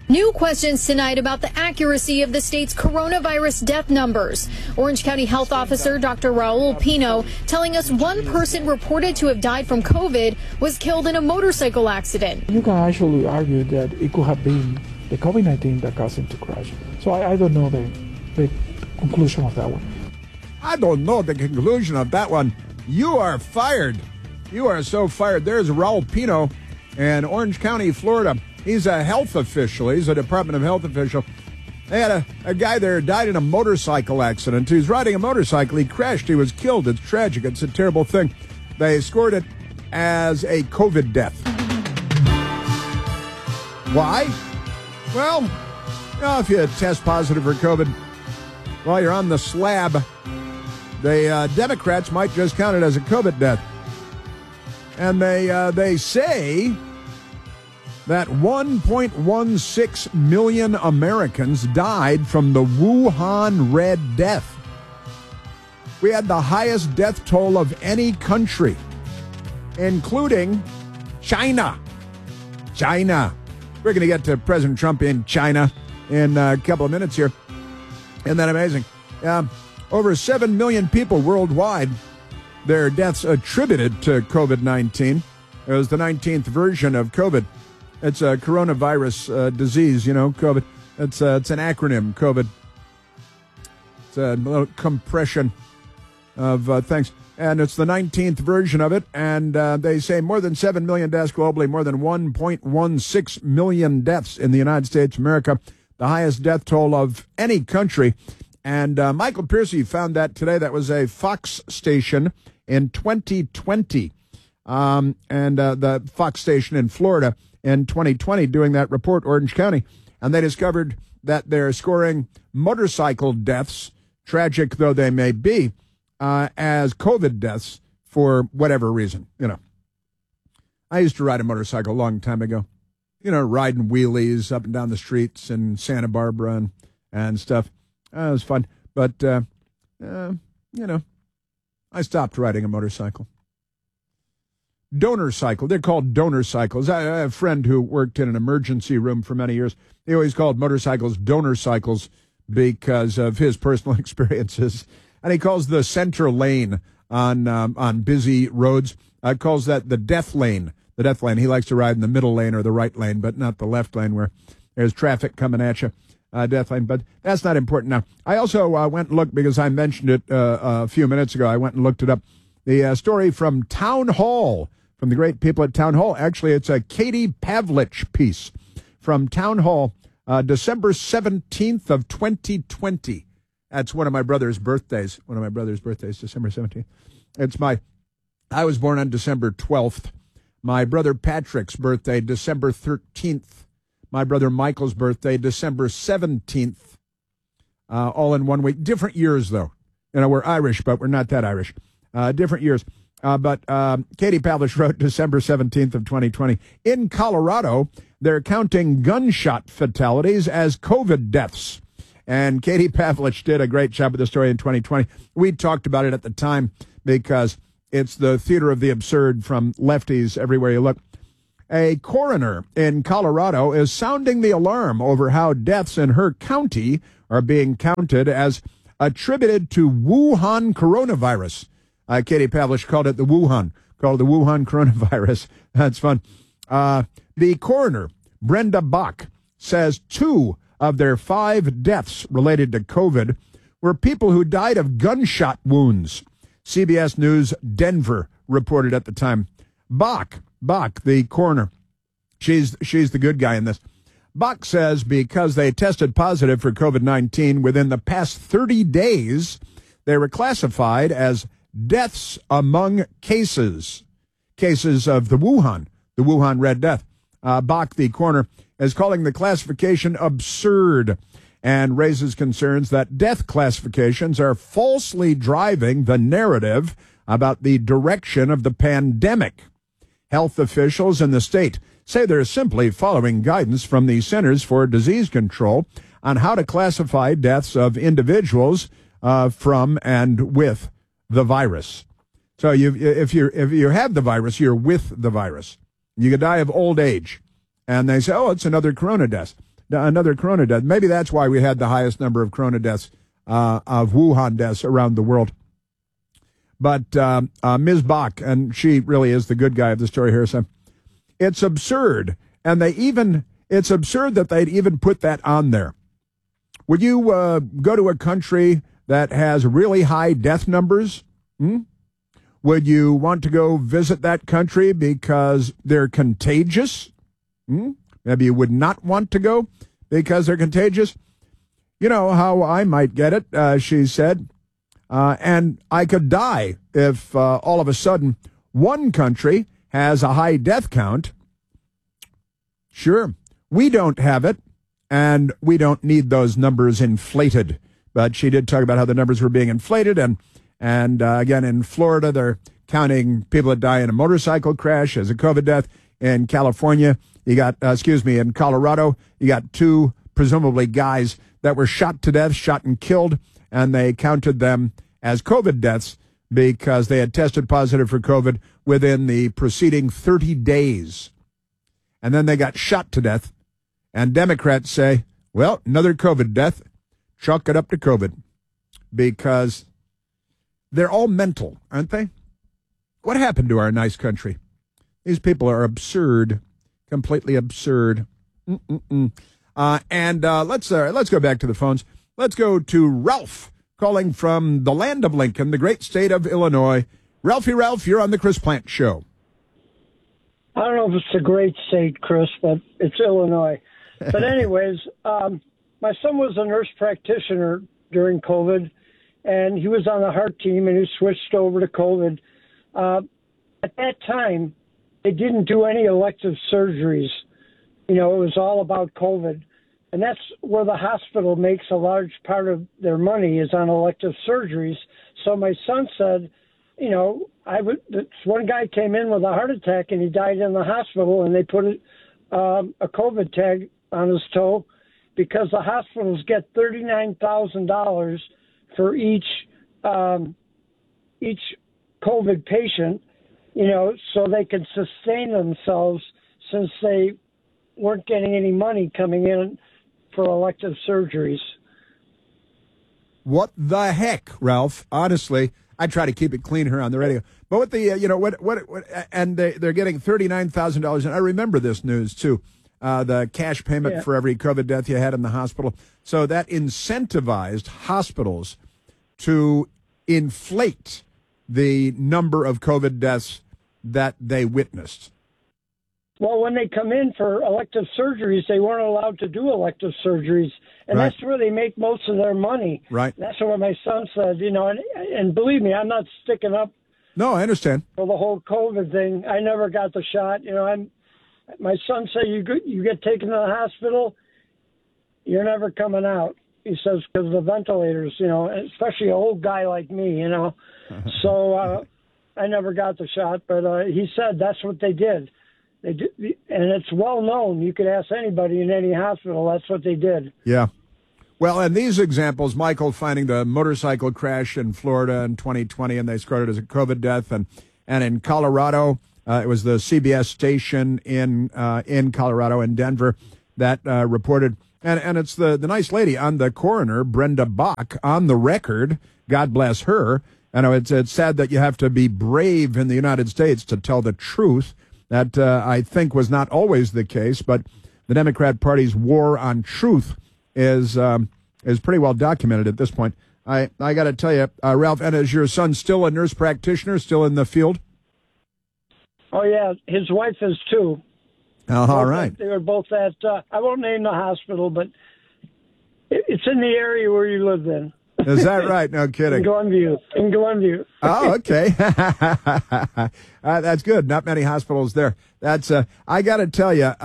New questions tonight about the accuracy of the state's coronavirus death numbers. Orange County Health Officer Dr. Raul Pino telling us one person reported to have died from COVID was killed in a motorcycle accident. You can actually argue that it could have been the COVID-19 that caused him to crash. So I don't know the conclusion of that one. I don't know the conclusion of that one. You are fired. You are so fired. There's Raul Pino in Orange County, Florida. He's a health official. He's a Department of Health official. They had a guy there who died in a motorcycle accident. He was riding a motorcycle. He crashed. He was killed. It's tragic. It's a terrible thing. They scored it as a COVID death. Why? Well, you know, if you test positive for COVID while you're on the slab, the Democrats might just count it as a COVID death. And they say that 1.16 million Americans died from the Wuhan Red Death. We had the highest death toll of any country, including China. China. We're going to get to President Trump in China in a couple of minutes here. Isn't that amazing? Over 7 million people worldwide, their deaths attributed to COVID-19. It was the 19th version of COVID. It's a coronavirus disease, you know, COVID. It's an acronym, COVID. It's a little compression of things. And it's the 19th version of it. And they say more than 7 million deaths globally, more than 1.16 million deaths in the United States of America, the highest death toll of any country. And Michael Piercy found that today. That was a Fox station in 2020. And the Fox station in Florida in 2020 doing that report, Orange County. And they discovered that they're scoring motorcycle deaths, tragic though they may be, as COVID deaths for whatever reason. You know, I used to ride a motorcycle a long time ago, you know, riding wheelies up and down the streets in Santa Barbara and stuff. It was fun. But, you know, I stopped riding a motorcycle. Donor cycle. They're called donor cycles. I have a friend who worked in an emergency room for many years. He always called motorcycles donor cycles because of his personal experiences. And he calls the center lane on busy roads, calls that the death lane. The death lane. He likes to ride in the middle lane or the right lane, but not the left lane where there's traffic coming at you. Death lane, but that's not important now. I also went and looked, because I mentioned it a few minutes ago. I went and looked it up. The story from Town Hall, from the great people at Town Hall. Actually, it's a Katie Pavlich piece from Town Hall, December 17th of 2020. That's one of my brother's birthdays. December 17th. I was born on December 12th. My brother Patrick's birthday, December 13th. My brother Michael's birthday, December 17th. All in 1 week. Different years, though. You know, we're Irish, but we're not that Irish. Different years. But Katie Pavlich wrote December 17th of 2020. In Colorado, they're counting gunshot fatalities as COVID deaths. And Katie Pavlich did a great job with the story in 2020. We talked about it at the time because it's the theater of the absurd from lefties everywhere you look. A coroner in Colorado is sounding the alarm over how deaths in her county are being counted as attributed to Wuhan coronavirus. Katie Pavlich called it the Wuhan coronavirus. That's fun. The coroner, Brenda Bach, says 2 of their 5 deaths related to COVID were people who died of gunshot wounds. CBS News Denver reported at the time. Bach, the coroner, she's the good guy in this. Bach says because they tested positive for COVID-19 within the past 30 days, they were classified as deaths among cases of the Wuhan Red Death. Bach, the coroner, is calling the classification absurd and raises concerns that death classifications are falsely driving the narrative about the direction of the pandemic. Health officials in the state say they're simply following guidance from the Centers for Disease Control on how to classify deaths of individuals from and with the virus. So if you have the virus, you're with the virus. You could die of old age. And they say, oh, it's another corona death. another corona death. Maybe that's why we had the highest number of corona deaths, of Wuhan deaths around the world. But Ms. Bach, and she really is the good guy of the story here, so it's absurd. And it's absurd that they'd even put that on there. Would you go to a country that has really high death numbers? Would you want to go visit that country because they're contagious? Maybe you would not want to go because they're contagious. You know how I might get it, she said. And I could die if all of a sudden one country has a high death count. Sure, we don't have it, and we don't need those numbers inflated. But she did talk about how the numbers were being inflated, and again, in Florida, they're counting people that die in a motorcycle crash as a COVID death. In California, you got, in Colorado, you got 2 presumably guys that were shot to death, shot and killed, and they counted them as COVID deaths because they had tested positive for COVID within the preceding 30 days. And then they got shot to death. And Democrats say, well, another COVID death, chalk it up to COVID. Because they're all mental, aren't they? What happened to our nice country? These people are absurd, completely absurd. And let's go back to the phones. Let's go to Ralph, calling from the land of Lincoln, the great state of Illinois. Ralph, you're on the Chris Plante Show. I don't know if it's a great state, Chris, but it's Illinois. But anyways, my son was a nurse practitioner during COVID, and he was on the heart team, and he switched over to COVID. At that time, they didn't do any elective surgeries. You know, it was all about COVID. And that's where the hospital makes a large part of their money is on elective surgeries. So my son said, you know, this one guy came in with a heart attack and he died in the hospital, and they put a COVID tag on his toe because the hospitals get $39,000 for each COVID patient, you know, so they can sustain themselves since they weren't getting any money coming in for elective surgeries. What the heck, Ralph? Honestly, I try to keep it clean here on the radio. But what the, and they're getting $39,000. And I remember this news, too, the cash payment for every COVID death you had in the hospital. So that incentivized hospitals to inflate the number of COVID deaths that they witnessed. Well, when they come in for elective surgeries, they weren't allowed to do elective surgeries. And that's where they make most of their money. Right. That's what my son said, you know, and believe me, I'm not sticking up. No, I understand. For the whole COVID thing. I never got the shot. You know, my son said you get taken to the hospital, you're never coming out. He says, because of the ventilators, you know, especially an old guy like me, you know. So I never got the shot, but he said that's what they did. They did, and it's well known. You could ask anybody in any hospital. That's what they did. Yeah. Well, and these examples, Michael finding the motorcycle crash in Florida in 2020, and they scored it as a COVID death, and in Colorado, it was the CBS station in Colorado, in Denver, that reported, and it's the nice lady on the coroner, Brenda Bach, on the record. God bless her. I know it's sad that you have to be brave in the United States to tell the truth. That, I think, was not always the case, but the Democrat Party's war on truth is pretty well documented at this point. I got to tell you, Ralph, and is your son still a nurse practitioner, still in the field? Oh, yeah. His wife is, too. Oh, all right. They were both at, I won't name the hospital, but it's in the area where you live in. Is that right? No kidding. In Glenview. Oh, okay. That's good. Not many hospitals there. That's, I got to tell you,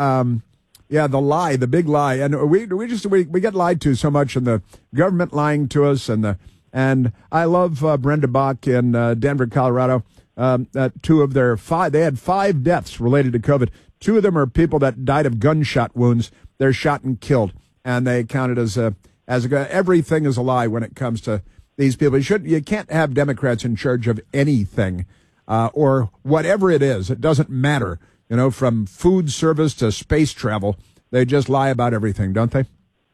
the big lie. And we get lied to so much, and the government lying to us, and I love Brenda Bach in Denver, Colorado. 2 of their 5, they had 5 deaths related to COVID. 2 of them are people that died of gunshot wounds. They're shot and killed, and they counted as everything is a lie when it comes to these people. You can't have Democrats in charge of anything, or whatever it is. It doesn't matter, you know, from food service to space travel. They just lie about everything, don't they?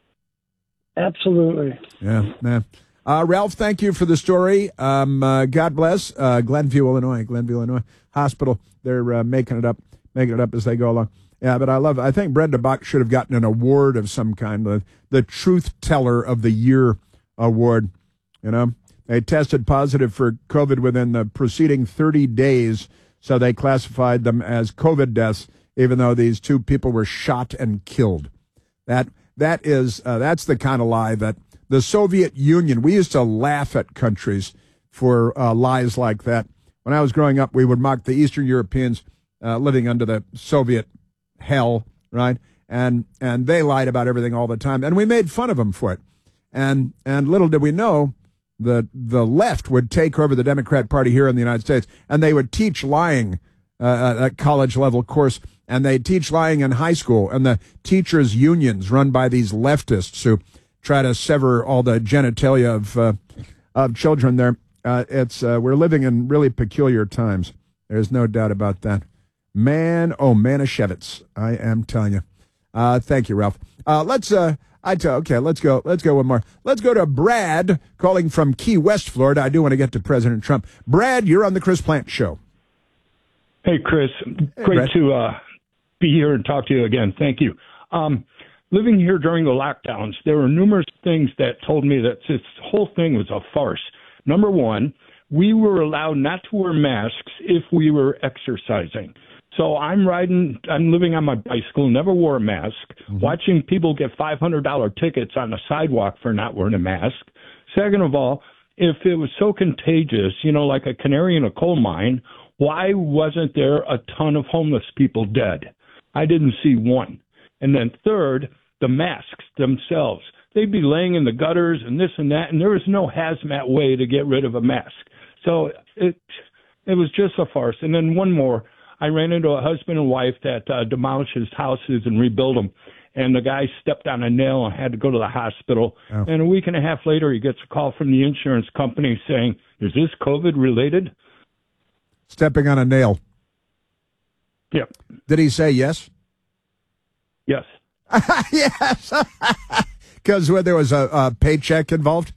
Absolutely. Yeah, man. Ralph, thank you for the story. God bless. Glenview, Illinois Hospital. They're making it up as they go along. Yeah, but I think Brenda Bach should have gotten an award of some kind, the Truth Teller of the Year award. You know, they tested positive for COVID within the preceding 30 days, so they classified them as COVID deaths, even though these two people were shot and killed. That's the kind of lie that the Soviet Union, we used to laugh at countries for lies like that. When I was growing up, we would mock the Eastern Europeans living under the Soviet hell, right? And they lied about everything all the time, and we made fun of them for it. And little did we know that the left would take over the Democrat Party here in the United States, and they would teach lying at college level course, and they teach lying in high school, and the teachers' unions run by these leftists who try to sever all the genitalia of children there. We're living in really peculiar times. There's no doubt about that. Man, oh, Manischewitz, I am telling you. Thank you, Ralph. Let's go one more. Let's go to Brad calling from Key West, Florida. I do want to get to President Trump. Brad, you're on the Chris Plante Show. Hey, Chris. Great to be here and talk to you again. Thank you. Living here during the lockdowns, there were numerous things that told me that this whole thing was a farce. Number one, we were allowed not to wear masks if we were exercising. So I'm living on my bicycle, never wore a mask, watching people get $500 tickets on the sidewalk for not wearing a mask. Second of all, if it was so contagious, like a canary in a coal mine, why wasn't there a ton of homeless people dead? I didn't see one. And then third, the masks themselves. They'd be laying in the gutters and this and that, and there was no hazmat way to get rid of a mask. So it was just a farce. And then one more. I ran into a husband and wife that demolishes houses and rebuild them. And the guy stepped on a nail and had to go to the hospital. Oh. And a week and a half later, he gets a call from the insurance company saying, is this COVID related? Stepping on a nail. Yeah. Did he say yes? Yes. Yes. Because there was a paycheck involved?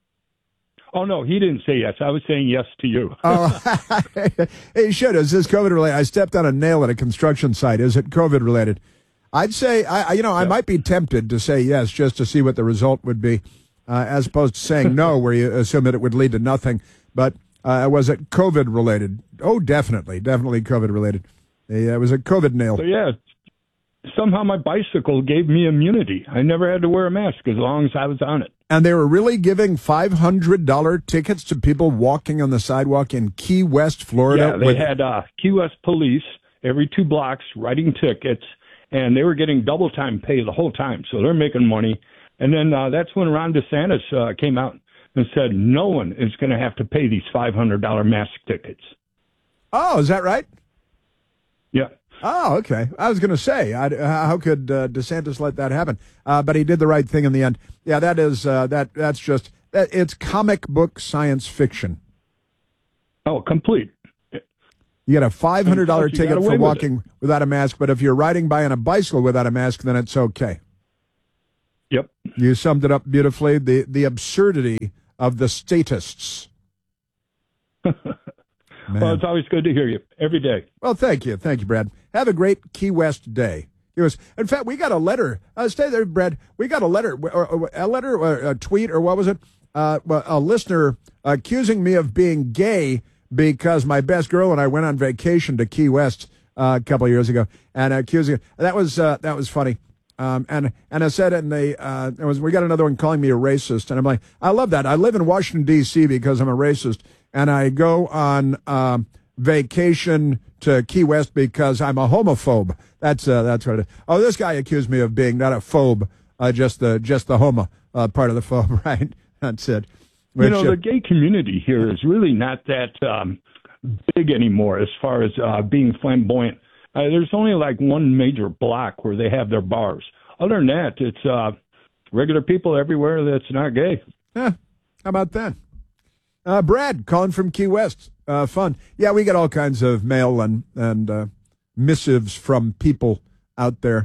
Oh, no, he didn't say yes. I was saying yes to you. Oh, he should. Is this COVID related? I stepped on a nail at a construction site. Is it COVID related? I'd say, I might be tempted to say yes just to see what the result would be, as opposed to saying no, where you assume that it would lead to nothing. But was it COVID related? Oh, definitely COVID related. It was a COVID nail. So, yeah, somehow my bicycle gave me immunity. I never had to wear a mask as long as I was on it. And they were really giving $500 tickets to people walking on the sidewalk in Key West, Florida? Yeah, they had Key West police every 2 blocks writing tickets, and they were getting double time pay the whole time, so they're making money. And then that's when Ron DeSantis came out and said no one is going to have to pay these $500 mask tickets. Oh, is that right? Yeah. Oh, okay. I was going to say, how could DeSantis let that happen? But he did the right thing in the end. Yeah, that is that's just it's comic book science fiction. Oh, complete. You get a $500 ticket for walking without a mask, but if you're riding by on a bicycle without a mask, then it's okay. Yep. You summed it up beautifully. The absurdity of the statists. Well, it's always good to hear you every day. Well, thank you, Brad. Have a great Key West day. In fact, we got a letter. Stay there, Brad. We got a letter, or a tweet, or what was it? A listener accusing me of being gay because my best girl and I went on vacation to Key West a couple of years ago, and accusing that was funny. And I said, and we got another one calling me a racist, and I'm like, I love that. I live in Washington D.C. because I'm a racist. And I go on vacation to Key West because I'm a homophobe. That's what it is. Oh, this guy accused me of being not a phobe, just the homo part of the phobe, right? That's it. Which, the gay community here is really not that big anymore as far as being flamboyant. There's only like one major block where they have their bars. Other than that, it's regular people everywhere that's not gay. Yeah, how about that? Brad, calling from Key West. Fun. Yeah, we get all kinds of mail and missives from people out there.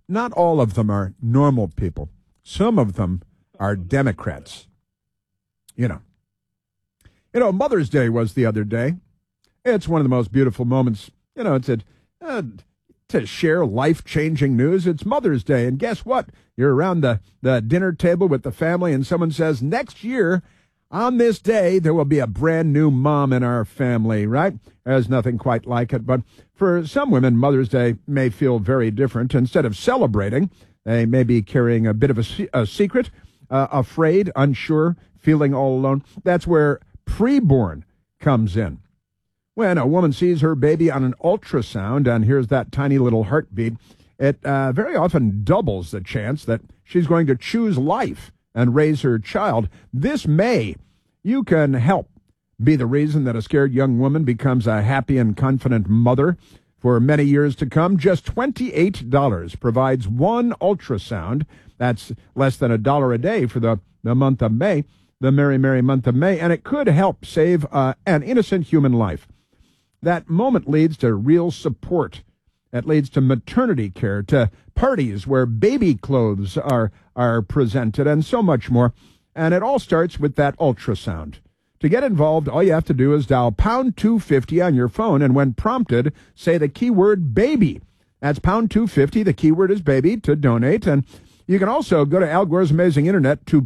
not all of them are normal people. Some of them are Democrats. You know, Mother's Day was the other day. It's one of the most beautiful moments. You know, it's to share life-changing news. It's Mother's Day, and guess what? You're around the dinner table with the family, and someone says, next year, on this day, there will be a brand new mom in our family, right? There's nothing quite like it, but for some women, Mother's Day may feel very different. Instead of celebrating, they may be carrying a bit of a secret, afraid, unsure, feeling all alone. That's where preborn comes in. When a woman sees her baby on an ultrasound and hears that tiny little heartbeat, it very often doubles the chance that she's going to choose life and raise her child. This May, you can help be the reason that a scared young woman becomes a happy and confident mother for many years to come. Just $28 provides one ultrasound. That's less than $1 a day for the month of May, the merry, merry month of May, and it could help save an innocent human life. That moment leads to real support. It leads to maternity care, to parties where baby clothes are presented, and so much more. And it all starts with that ultrasound. To get involved, all you have to do is dial pound 250 on your phone, and when prompted, say the keyword baby. That's pound 250, the keyword is baby, to donate. And you can also go to Al Gore's amazing internet to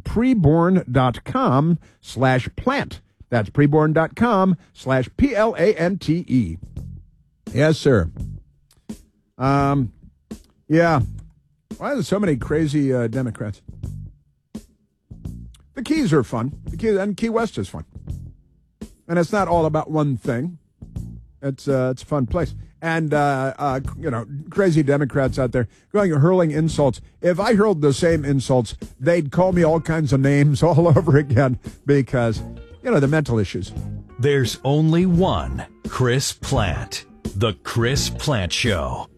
preborn.com/plant. That's preborn.com/PLANTE. Yes, sir. Yeah. Why are there so many crazy Democrats? The Keys are fun. And Key West is fun. And it's not all about one thing. It's a fun place. And, crazy Democrats out there hurling insults. If I hurled the same insults, they'd call me all kinds of names all over again because, the mental issues. There's only one Chris Plante. The Chris Plante Show.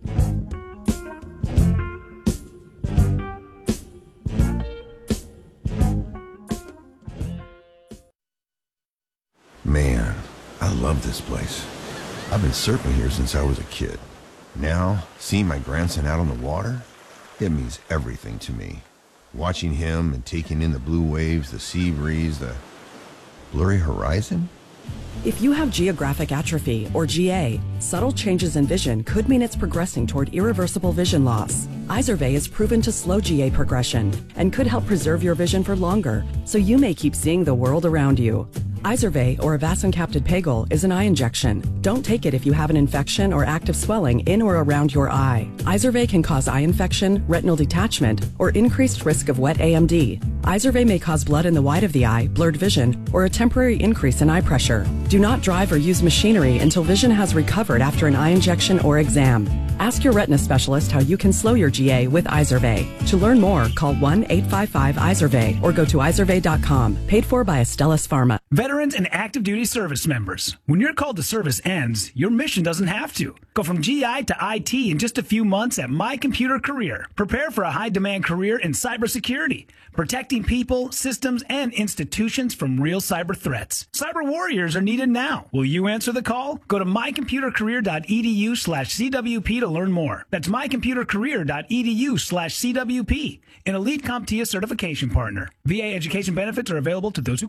Man, I love this place. I've been surfing here since I was a kid. Now, seeing my grandson out on the water, it means everything to me. Watching him and taking in the blue waves, the sea breeze, the blurry horizon. If you have geographic atrophy, or GA, subtle changes in vision could mean it's progressing toward irreversible vision loss. Izervay is proven to slow GA progression and could help preserve your vision for longer, so you may keep seeing the world around you. Izervay, or avacincaptad pegol, is an eye injection. Don't take it if you have an infection or active swelling in or around your eye. Izervay can cause eye infection, retinal detachment, or increased risk of wet AMD. Izervay may cause blood in the white of the eye, blurred vision, or a temporary increase in eye pressure. Do not drive or use machinery until vision has recovered after an eye injection or exam. Ask your retina specialist how you can slow your GA with Izervay. To learn more, call 1-855-IZERVAY or go to izervay.com. Paid for by Astellas Pharma. Veterans and active duty service members. When your call to service ends, your mission doesn't have to. Go from GI to IT in just a few months at My Computer Career. Prepare for a high-demand career in cybersecurity, protecting people, systems, and institutions from real cyber threats. Cyber warriors are needed now. Will you answer the call? Go to mycomputercareer.edu/CWP to learn more. That's mycomputercareer.edu/CWP, an elite CompTIA certification partner. VA education benefits are available to those who